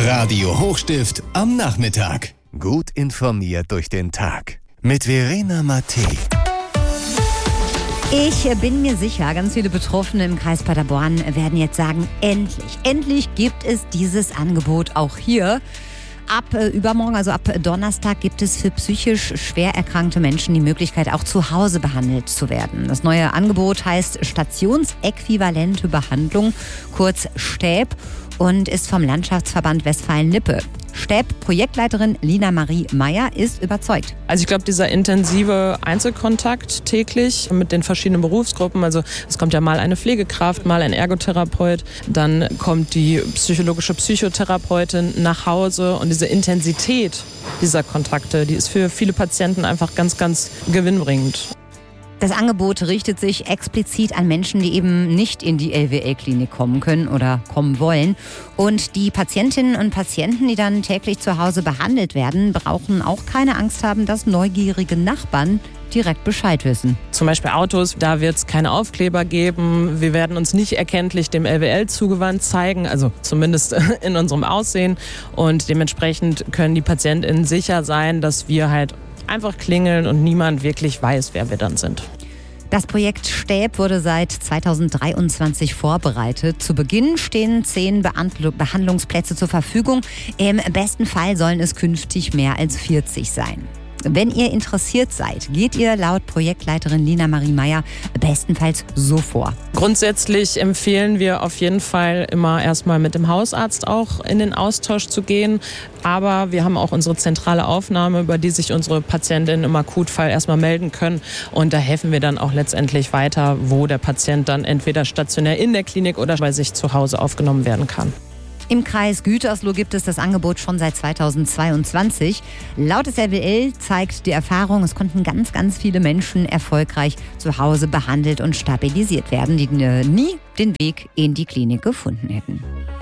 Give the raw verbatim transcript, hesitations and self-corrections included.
Radio Hochstift am Nachmittag. Gut informiert durch den Tag. Mit Verena Mattei. Ich bin mir sicher, ganz viele Betroffene im Kreis Paderborn werden jetzt sagen, endlich, endlich gibt es dieses Angebot auch hier. Ab äh, übermorgen, also ab Donnerstag, gibt es für psychisch schwer erkrankte Menschen die Möglichkeit, auch zu Hause behandelt zu werden. Das neue Angebot heißt Stationsäquivalente Behandlung, kurz STÄB, und ist vom Landschaftsverband Westfalen-Lippe. STÄB-Projektleiterin Lina Marie Meyer ist überzeugt. Also ich glaube, dieser intensive Einzelkontakt täglich mit den verschiedenen Berufsgruppen, also es kommt ja mal eine Pflegekraft, mal ein Ergotherapeut, dann kommt die psychologische Psychotherapeutin nach Hause, und diese Intensität dieser Kontakte, die ist für viele Patienten einfach ganz, ganz gewinnbringend. Das Angebot richtet sich explizit an Menschen, die eben nicht in die L W L-Klinik kommen können oder kommen wollen. Und die Patientinnen und Patienten, die dann täglich zu Hause behandelt werden, brauchen auch keine Angst haben, dass neugierige Nachbarn direkt Bescheid wissen. Zum Beispiel Autos, da wird es keine Aufkleber geben. Wir werden uns nicht erkenntlich dem L W L zugewandt zeigen, also zumindest in unserem Aussehen. Und dementsprechend können die PatientInnen sicher sein, dass wir halt einfach klingeln und niemand wirklich weiß, wer wir dann sind. Das Projekt STÄB wurde seit zweitausenddreiundzwanzig vorbereitet. Zu Beginn stehen zehn Behandlungsplätze zur Verfügung. Im besten Fall sollen es künftig mehr als vierzig sein. Wenn ihr interessiert seid, geht ihr laut Projektleiterin Lina Marie Meyer bestenfalls so vor. Grundsätzlich empfehlen wir auf jeden Fall immer erstmal mit dem Hausarzt auch in den Austausch zu gehen. Aber wir haben auch unsere zentrale Aufnahme, über die sich unsere Patientinnen im Akutfall erstmal melden können. Und da helfen wir dann auch letztendlich weiter, wo der Patient dann entweder stationär in der Klinik oder bei sich zu Hause aufgenommen werden kann. Im Kreis Gütersloh gibt es das Angebot schon seit zweitausendzweiundzwanzig. Laut des L W L zeigt die Erfahrung, es konnten ganz, ganz viele Menschen erfolgreich zu Hause behandelt und stabilisiert werden, die nie den Weg in die Klinik gefunden hätten.